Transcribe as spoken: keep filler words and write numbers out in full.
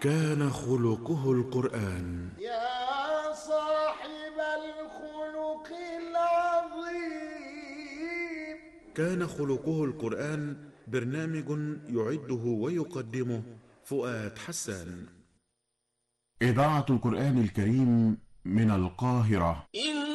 كان خلقه القرآن. يا صاحب الخلق العظيم. كان خلقه القرآن برنامج يعده ويقدمه فؤاد حسان. إذاعة القرآن الكريم من القاهرة.